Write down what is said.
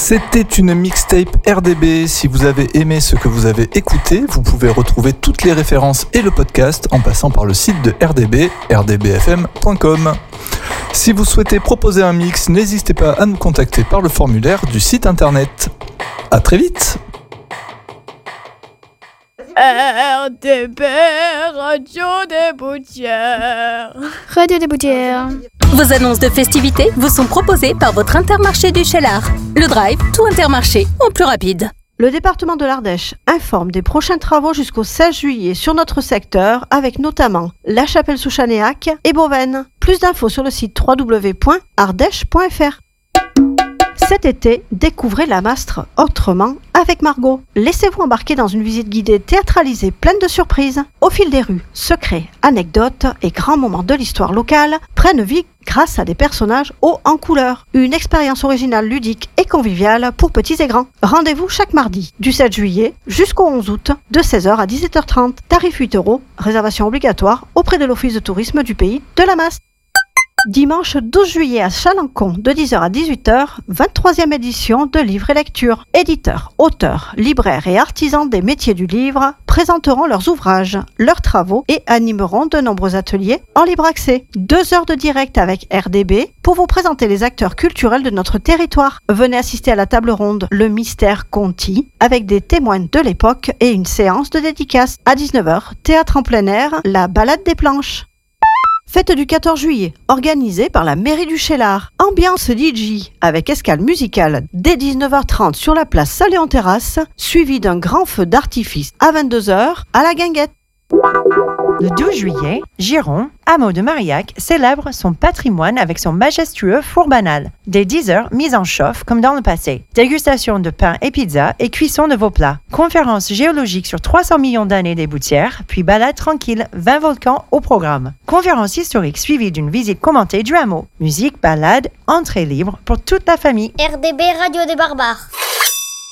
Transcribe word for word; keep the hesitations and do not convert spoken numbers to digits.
C'était une mixtape R D B. Si vous avez aimé ce que vous avez écouté, vous pouvez retrouver toutes les références et le podcast en passant par le site de R D B, r d b f m point com. Si vous souhaitez proposer un mix, n'hésitez pas à nous contacter par le formulaire du site internet. À très vite. R D B, Radio des Boutières. Radio des Boutières. Vos annonces de festivités vous sont proposées par votre Intermarché du Cheylard. Le Drive, tout Intermarché, en plus rapide. Le département de l'Ardèche informe des prochains travaux jusqu'au seize juillet sur notre secteur, avec notamment La Chapelle-sous-Chanéac et Beauvaine. Plus d'infos sur le site w w w point ardèche point f r. Cet été, découvrez la Mastre autrement avec Margot. Laissez-vous embarquer dans une visite guidée théâtralisée pleine de surprises. Au fil des rues, secrets, anecdotes et grands moments de l'histoire locale prennent vie grâce à des personnages hauts en couleur. Une expérience originale, ludique et conviviale pour petits et grands. Rendez-vous chaque mardi, du sept juillet jusqu'au onze août, de seize heures à dix-sept heures trente. Tarif huit euros, réservation obligatoire auprès de l'Office de tourisme du pays de la Mastre. Dimanche douze juillet à Chalancon, de dix heures à dix-huit heures, vingt-troisième édition de Livres et Lectures. Éditeurs, auteurs, libraires et artisans des métiers du livre présenteront leurs ouvrages, leurs travaux et animeront de nombreux ateliers en libre accès. Deux heures de direct avec R D B pour vous présenter les acteurs culturels de notre territoire. Venez assister à la table ronde Le Mystère Conti avec des témoins de l'époque et une séance de dédicace. À dix-neuf heures, théâtre en plein air, La Balade des Planches. Fête du quatorze juillet, organisée par la mairie du Cheylard. Ambiance D J avec escale musicale dès dix-neuf heures trente sur la place Saléon-Terrasse, suivi d'un grand feu d'artifice à vingt-deux heures à la Guinguette. Le douze juillet, Giron, hameau de Marillac, célèbre son patrimoine avec son majestueux four banal. Dès dix heures, mise en chauffe comme dans le passé. Dégustation de pain et pizza et cuisson de vos plats. Conférence géologique sur trois cents millions d'années des Boutières, puis balade tranquille, vingt volcans au programme. Conférence historique suivie d'une visite commentée du hameau. Musique, balade, entrée libre pour toute la famille. R D B Radio des Barbares.